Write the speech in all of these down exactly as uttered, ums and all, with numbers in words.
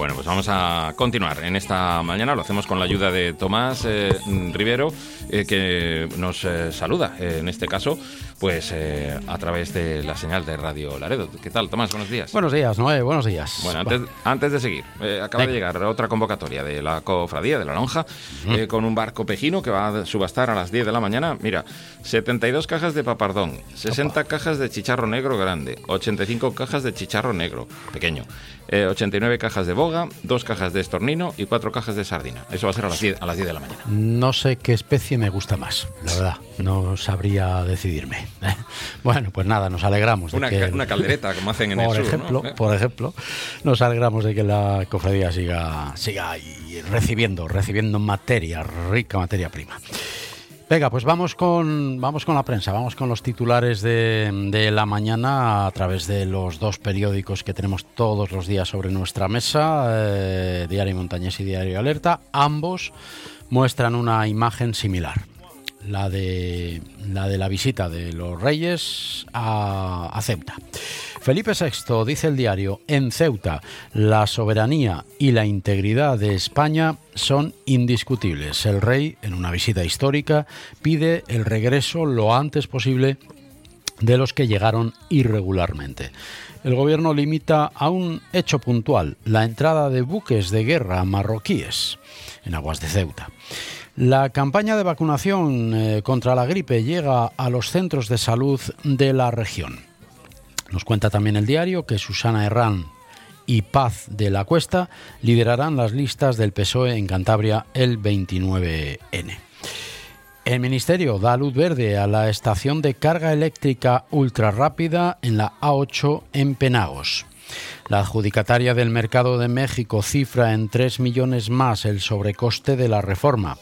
Bueno, pues vamos a continuar en esta mañana. Lo hacemos con la ayuda de Tomás eh, Rivero, eh, que nos eh, saluda, eh, en este caso, pues eh, a través de la señal de Radio Laredo. ¿Qué tal, Tomás? Buenos días. Buenos días, Noé, buenos días. Bueno, antes, antes de seguir, eh, acaba de llegar otra convocatoria de la Cofradía de la Lonja, uh-huh. eh, con un barco pejino que va a subastar a las diez de la mañana. Mira, setenta y dos cajas de papardón, sesenta Opa. cajas de chicharro negro grande, ochenta y cinco cajas de chicharro negro pequeño, eh, ochenta y nueve cajas de boga, dos cajas de estornino y cuatro cajas de sardina. Eso va a ser a las diez, a las diez de la mañana. No sé qué especie me gusta más, la verdad. No sabría decidirme. Bueno, pues nada, nos alegramos de una, que... Una caldereta, como hacen en por el sur, ejemplo, ¿no? Por ejemplo, nos alegramos de que la cofradía siga, siga ahí recibiendo, recibiendo materia, rica materia prima. Venga, pues vamos con, vamos con la prensa, vamos con los titulares de, de la mañana a través de los dos periódicos que tenemos todos los días sobre nuestra mesa, eh, Diario Montañés y Diario Alerta. Ambos muestran una imagen similar, la de la, de la visita de los Reyes a, a Ceuta. Felipe sexto, dice el diario, en Ceuta la soberanía y la integridad de España son indiscutibles. El rey, en una visita histórica, pide el regreso lo antes posible de los que llegaron irregularmente. El gobierno limita a un hecho puntual, la entrada de buques de guerra marroquíes en aguas de Ceuta. La campaña de vacunación eh, contra la gripe llega a los centros de salud de la región. Nos cuenta también el diario que Susana Herrán y Paz de la Cuesta liderarán las listas del P S O E en Cantabria el veintinueve ene. El Ministerio da luz verde a la estación de carga eléctrica ultrarrápida en la A ocho en Penagos. La adjudicataria del Mercado de México cifra en tres millones más el sobrecoste de la reforma.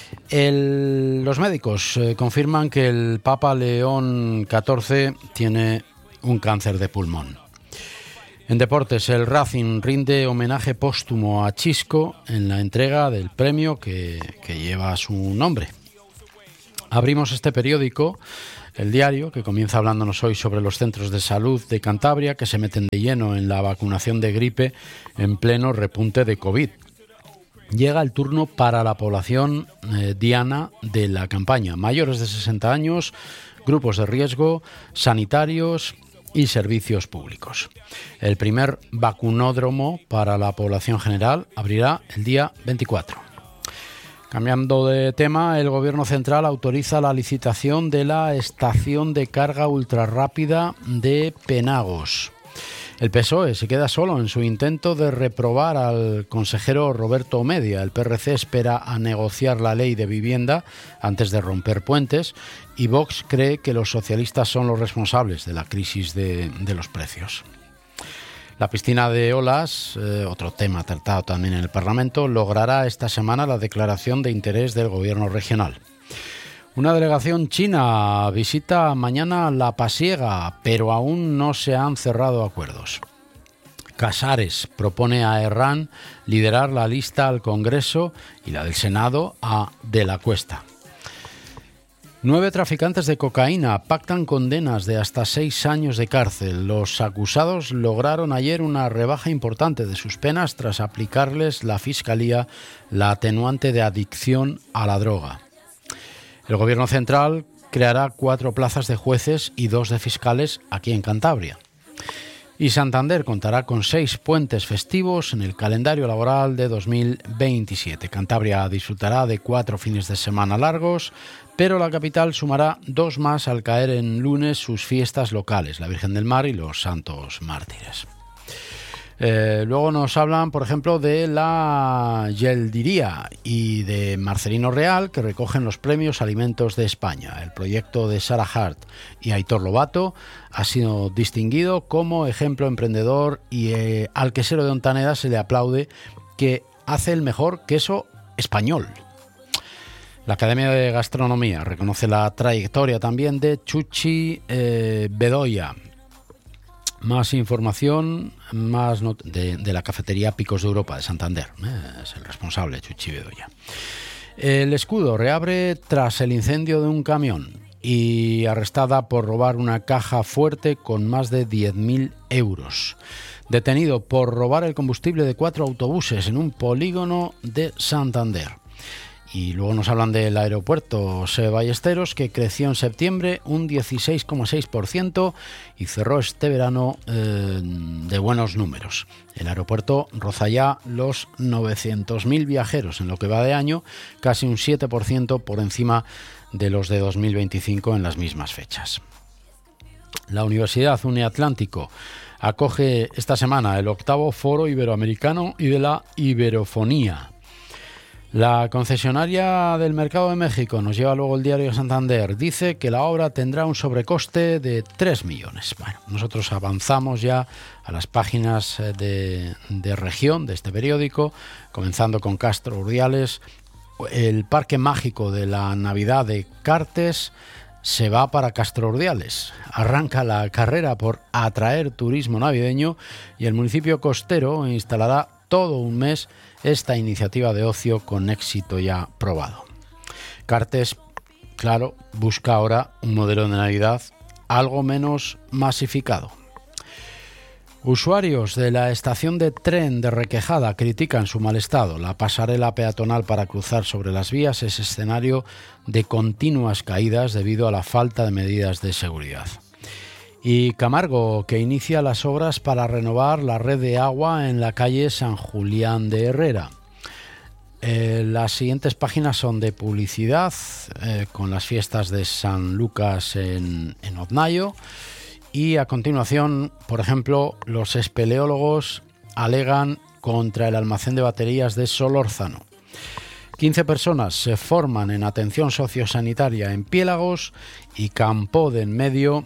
El, los médicos eh, confirman que el Papa León catorce tiene un cáncer de pulmón. En deportes, el Racing rinde homenaje póstumo a Chisco en la entrega del premio que, que lleva su nombre. Abrimos este periódico, el diario, que comienza hablándonos hoy sobre los centros de salud de Cantabria que se meten de lleno en la vacunación de gripe en pleno repunte de COVID. Llega el turno para la población eh, diana de la campaña, mayores de sesenta años, grupos de riesgo, sanitarios y servicios públicos. El primer vacunódromo para la población general abrirá el día veinticuatro. Cambiando de tema, el Gobierno Central autoriza la licitación de la estación de carga ultrarrápida de Penagos. El P S O E se queda solo en su intento de reprobar al consejero Roberto Omedia. El P R C espera a negociar la ley de vivienda antes de romper puentes y Vox cree que los socialistas son los responsables de la crisis de, de los precios. La piscina de olas, eh, otro tema tratado también en el Parlamento, logrará esta semana la declaración de interés del Gobierno regional. Una delegación china visita mañana La Pasiega, pero aún no se han cerrado acuerdos. Casares propone a Herrán liderar la lista al Congreso y la del Senado a De la Cuesta. Nueve traficantes de cocaína pactan condenas de hasta seis años de cárcel. Los acusados lograron ayer una rebaja importante de sus penas tras aplicarles la Fiscalía la atenuante de adicción a la droga. El Gobierno Central creará cuatro plazas de jueces y dos de fiscales aquí en Cantabria. Y Santander contará con seis puentes festivos en el calendario laboral de dos mil veintisiete. Cantabria disfrutará de cuatro fines de semana largos, pero la capital sumará dos más al caer en lunes sus fiestas locales, la Virgen del Mar y los Santos Mártires. Eh, luego nos hablan, por ejemplo, de la Geldiría y de Marcelino Real, que recogen los premios Alimentos de España. El proyecto de Sara Hart y Aitor Lobato ha sido distinguido como ejemplo emprendedor y eh, al quesero de Ontaneda se le aplaude que hace el mejor queso español. La Academia de Gastronomía reconoce la trayectoria también de Chuchi eh, Bedoya. Más información más not- de, de la cafetería Picos de Europa de Santander. Eh, es el responsable, Chuchi Bedoya. El Escudo reabre tras el incendio de un camión y arrestada por robar una caja fuerte con más de diez mil euros. Detenido por robar el combustible de cuatro autobuses en un polígono de Santander. Y luego nos hablan del aeropuerto Seve Ballesteros, que creció en septiembre un dieciséis coma seis por ciento y cerró este verano eh, de buenos números. El aeropuerto roza ya los novecientos mil viajeros en lo que va de año, casi un siete por ciento por encima de los de dos mil veinticinco en las mismas fechas. La Universidad Uniatlántico acoge esta semana el octavo Foro Iberoamericano y de la Iberofonía. La concesionaria del Mercado de México, nos lleva luego el diario Santander, dice que la obra tendrá un sobrecoste de tres millones. Bueno, nosotros avanzamos ya a las páginas de, de región de este periódico, comenzando con Castro Urdiales. El parque mágico de la Navidad de Cartes se va para Castro Urdiales. Arranca la carrera por atraer turismo navideño y el municipio costero instalará todo un mes esta iniciativa de ocio con éxito ya probado. Cartes, claro, busca ahora un modelo de Navidad algo menos masificado. Usuarios de la estación de tren de Requejada critican su mal estado. La pasarela peatonal para cruzar sobre las vías es escenario de continuas caídas debido a la falta de medidas de seguridad. Y Camargo, que inicia las obras para renovar la red de agua en la calle San Julián de Herrera. Eh, las siguientes páginas son de publicidad, eh, con las fiestas de San Lucas en, en Oznayo. Y a continuación, por ejemplo, los espeleólogos alegan contra el almacén de baterías de Solórzano. quince personas se forman en atención sociosanitaria en Piélagos y Campo de en Medio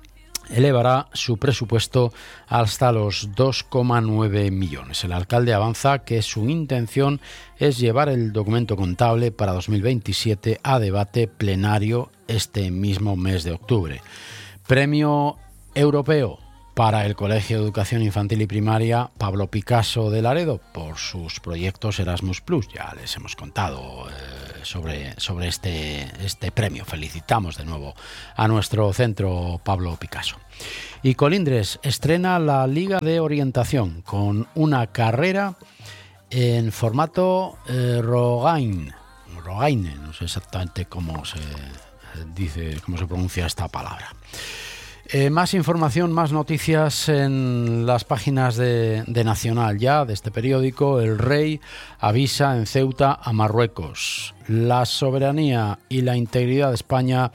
elevará su presupuesto hasta los dos coma nueve millones. El alcalde avanza que su intención es llevar el documento contable para dos mil veintisiete a debate plenario este mismo mes de octubre. Premio europeo para el Colegio de Educación Infantil y Primaria Pablo Picasso de Laredo por sus proyectos Erasmus Plus. Ya les hemos contado eh, sobre, sobre este, este premio. Felicitamos de nuevo a nuestro centro Pablo Picasso. Y Colindres estrena la Liga de Orientación con una carrera en formato eh, Rogain. Rogaine, no sé exactamente cómo se dice, cómo se pronuncia esta palabra. Eh, más información, más noticias en las páginas de, de Nacional ya, de este periódico. El rey avisa en Ceuta a Marruecos. La soberanía y la integridad de España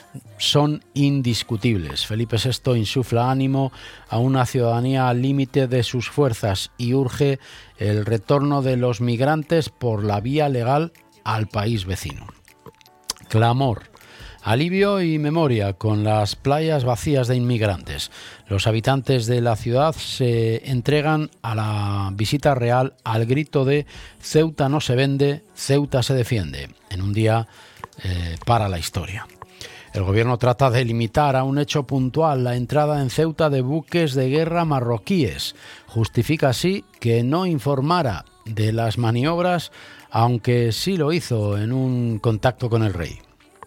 son indiscutibles. Felipe sexto insufla ánimo a una ciudadanía al límite de sus fuerzas y urge el retorno de los migrantes por la vía legal al país vecino. Clamor. Alivio y memoria con las playas vacías de inmigrantes. Los habitantes de la ciudad se entregan a la visita real al grito de Ceuta no se vende, Ceuta se defiende, en un día eh, para la historia. El gobierno trata de limitar a un hecho puntual la entrada en Ceuta de buques de guerra marroquíes. Justifica así que no informara de las maniobras, aunque sí lo hizo en un contacto con el rey.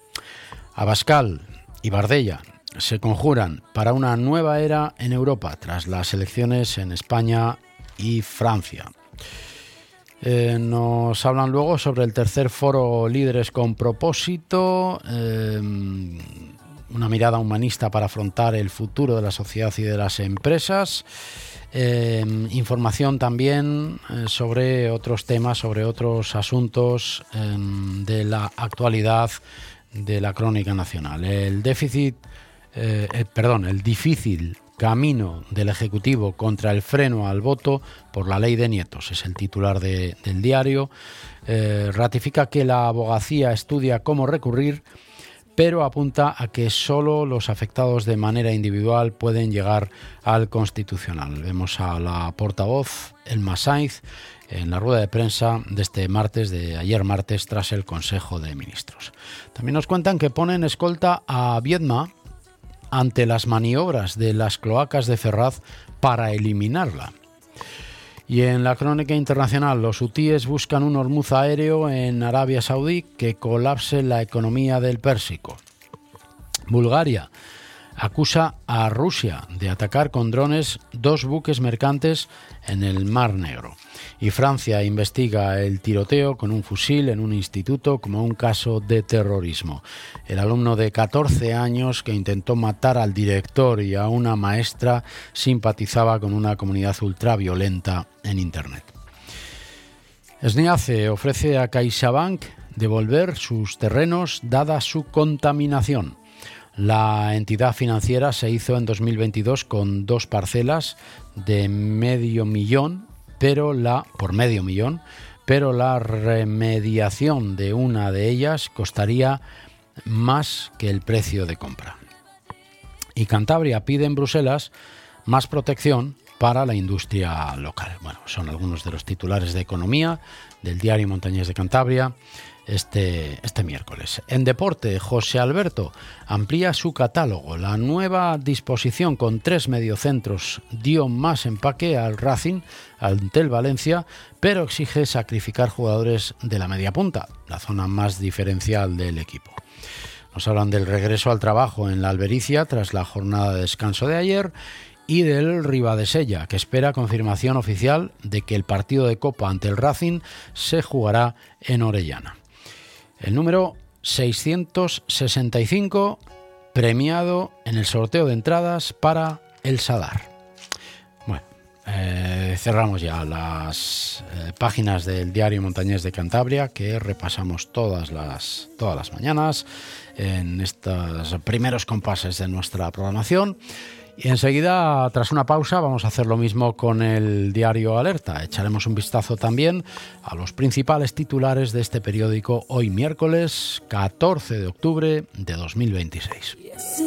Abascal y Bardella se conjuran para una nueva era en Europa tras las elecciones en España y Francia. Eh, nos hablan luego sobre el tercer foro Líderes con Propósito, eh, una mirada humanista para afrontar el futuro de la sociedad y de las empresas. Eh, información también eh, sobre otros temas, sobre otros asuntos eh, de la actualidad de la crónica nacional. El déficit, eh, eh, perdón, el difícil camino del Ejecutivo contra el freno al voto por la ley de nietos, es el titular de, del diario. Eh, ratifica que la abogacía estudia cómo recurrir, pero apunta a que solo los afectados de manera individual pueden llegar al Constitucional. Vemos a la portavoz, Elma Sainz, en la rueda de prensa de este martes, de ayer martes, tras el Consejo de Ministros. También nos cuentan que ponen escolta a Viedma ante las maniobras de las cloacas de Ferraz para eliminarla. Y en la crónica internacional, los hutíes buscan un Hormuz aéreo en Arabia Saudí que colapse la economía del Pérsico. Bulgaria acusa a Rusia de atacar con drones dos buques mercantes en el Mar Negro. Y Francia investiga el tiroteo con un fusil en un instituto como un caso de terrorismo. El alumno de catorce años que intentó matar al director y a una maestra simpatizaba con una comunidad ultraviolenta en Internet. SNIACE ofrece a CaixaBank devolver sus terrenos dada su contaminación. La entidad financiera se hizo en dos mil veintidós con dos parcelas de medio millón, pero la por medio millón, pero la remediación de una de ellas costaría más que el precio de compra. Y Cantabria pide en Bruselas más protección para la industria local. Bueno, son algunos de los titulares de economía del diario Montañés de Cantabria este, este miércoles. En deporte, José Alberto amplía su catálogo. La nueva disposición con tres mediocentros dio más empaque al Racing ante el Valencia, pero exige sacrificar jugadores de la media punta, la zona más diferencial del equipo. Nos hablan del regreso al trabajo en la Albericia tras la jornada de descanso de ayer y del Ribadesella, que espera confirmación oficial de que el partido de Copa ante el Racing se jugará en Orellana. El número seiscientos sesenta y cinco, premiado en el sorteo de entradas para el Sadar. Bueno, eh, cerramos ya las eh, páginas del diario Montañés de Cantabria, que repasamos todas las, todas las mañanas en estos primeros compases de nuestra programación. Y enseguida, tras una pausa, vamos a hacer lo mismo con el diario Alerta. Echaremos un vistazo también a los principales titulares de este periódico hoy miércoles catorce de octubre de dos mil veintiséis.